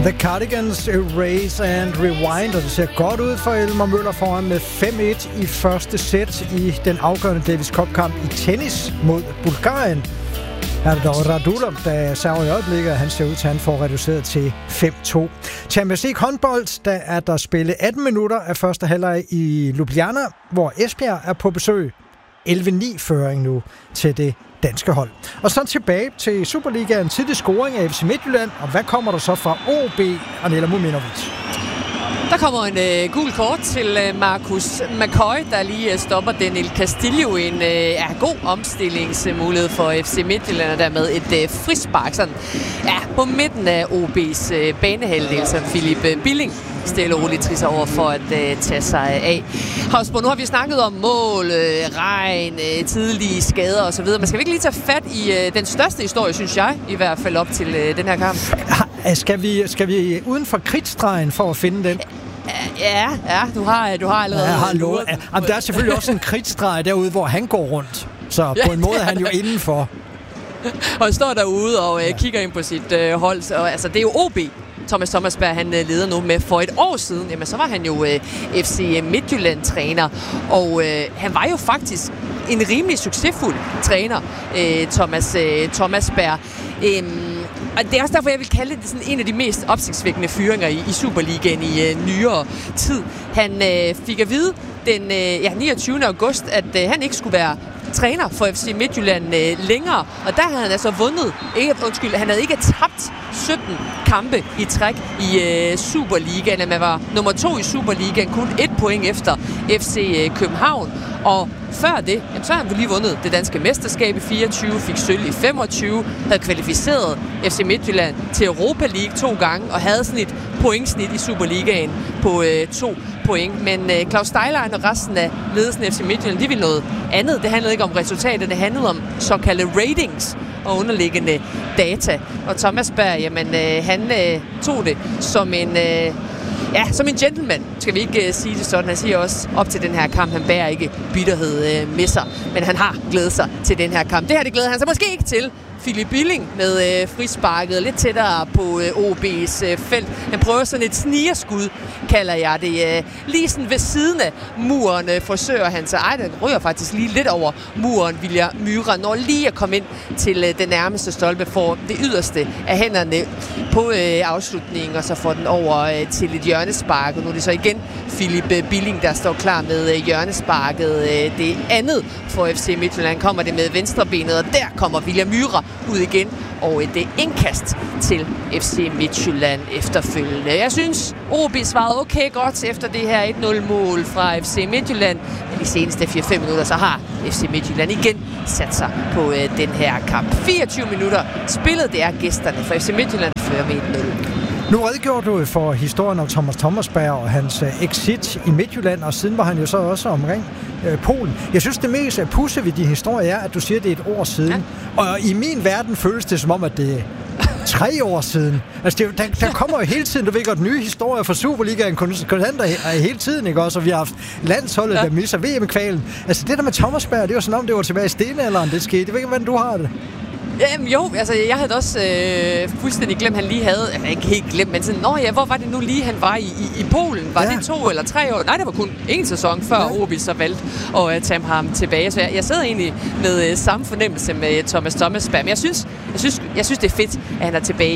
The Cardigans, Erase and Rewind, og det ser godt ud for Elmer Møller foran med 5-1 i første sæt i den afgørende Davis Cup-kamp i tennis mod Bulgarien. Her er det dog Radulov, der server i øjeblikket, og han ser ud til, at han får reduceret til 5-2. Champions League håndbold, der er der spillet 18 minutter af første halvleg i Ljubljana, hvor Esbjerg er på besøg. 11-9-føring nu til det danske hold. Og så tilbage til Superligaen, tidlig scoring af FC Midtjylland. Og hvad kommer der så fra OB, Anela Muminovic? Der kommer en gul kort til Marcus McCoy, der lige stopper Daniel Castillo. En god omstillingsmulighed for FC Midtjylland, og dermed et frispark sådan, på midten af OB's banehalvdel, som Philip Billing stille og roligt trisser over for at tage sig af. Havsborg, nu har vi snakket om mål, regn, tidlige skader osv. Men skal vi ikke lige tage fat i den største historie, synes jeg, i hvert fald op til den her kamp? Skal vi uden for kridtstregen for at finde den? Ja, du har allerede... Jeg har lovet. Jamen, der er selvfølgelig også en kridtstreg derude, hvor han går rundt. Så på en måde er han jo indenfor. Og han står derude og kigger ind på sit hold. Og, altså, det er jo OB. Thomas Thomasberg, han leder nu med for et år siden. Jamen, så var han jo FC Midtjylland-træner. Og han var jo faktisk en rimelig succesfuld træner, Thomasberg. Og det er også derfor, jeg vil kalde det sådan en af de mest opsigtsvækkende fyringer i Superligaen i nyere tid. Han fik at vide den 29. august, at han ikke skulle være træner for FC Midtjylland længere, og der havde han altså vundet, han havde ikke tabt 17 kampe i træk i Superligaen. Man var nummer 2 i Superligaen, kun 1 point efter FC København, og før det, så havde han lige vundet det danske mesterskab i 24, fik sølv i 25, havde kvalificeret FC Midtjylland til Europa League 2 gange, og havde sådan et pointsnit i Superligaen på 2 point. Men Claus Steilein og resten af ledelsen af FC Midtjylland, de ville noget andet. Det handlede ikke om resultater, det handlede om såkaldte ratings og underliggende data. Og Thomasberg, jamen, han tog det som en... som en gentleman, skal vi ikke sige det sådan. Han siger også op til den her kamp, han bærer ikke bitterhed med sig, men han har glædet sig til den her kamp. Det her, det glæder han sig måske ikke til. Philip Billing med frisparket lidt tættere på OB's felt. Han prøver sådan et snigerskud, kalder jeg det. Lige sådan ved siden af muren forsøger han sig. Den ryger faktisk lige lidt over muren, Vilja Myhra, når lige at komme ind til den nærmeste stolpe, for det yderste af hænderne på afslutningen, og så får den over til et hjørnespark. Og nu er det så igen Philip Billing, der står klar med hjørnesparket. Det andet for FC Midtjylland kommer det med venstrebenet, og der kommer Vilja Myhra ud igen, og et indkast til FC Midtjylland efterfølgende. Jeg synes, OB svarede okay godt efter det her 1-0-mål fra FC Midtjylland, men de seneste 4-5 minutter, så har FC Midtjylland igen sat sig på den her kamp. 24 minutter spillet, det er gæsterne for FC Midtjylland fører med 1-0. Nu redegjorde du for historien om Thomas Thomasberg og hans exit i Midtjylland, og siden var han jo så også omkring Polen. Jeg synes, det mest pudsige ved de historier er, at du siger, at det er et år siden. Ja. Og i min verden føles det som om, at det er 3 år siden. Altså, der kommer jo hele tiden, du ved godt, nye historier fra Superligaen, konstanter hele tiden, ikke også? Og vi har haft landsholdet, der misser VM-kvalen. Altså, det der med Thomasberg, det var sådan om, det var tilbage i stenalderen, det skete. Jeg ved ikke, hvordan du har det. Jamen, jo, altså jeg havde også fuldstændig glemt, han lige havde, ikke helt glemt, men sådan, hvor var det nu lige, han var i Polen? Var det 2 eller 3 år? Nej, det var kun 1 sæson, før OB så valgte at tage ham tilbage. Så jeg sidder egentlig med samme fornemmelse med Thomas Thomasberg, men jeg synes, det er fedt, at han er tilbage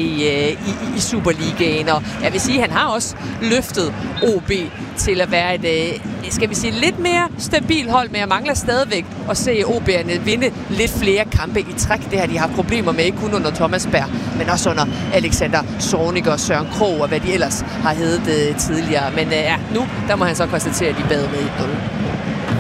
i Superligaen, og jeg vil sige, at han har også løftet OB til at være et, skal vi sige, lidt mere stabil hold, men jeg mangler stadigvæk at se OB'erne vinde lidt flere kampe i træk. Det har de haft problemer med, ikke kun under Thomasberg, men også under Alexander Zornig og Søren Krogh, og hvad de ellers har heddet tidligere. Men nu, der må han så konstatere, at de bad med 1-0.